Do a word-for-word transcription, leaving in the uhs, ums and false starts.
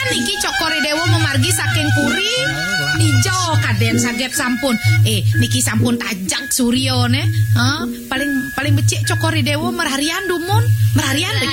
niki cokore dewa memargi saking puri ijo kaden saged sampun eh niki sampun tajak suryo ne ha paling paling becik cokore dewa merharian dumun merharian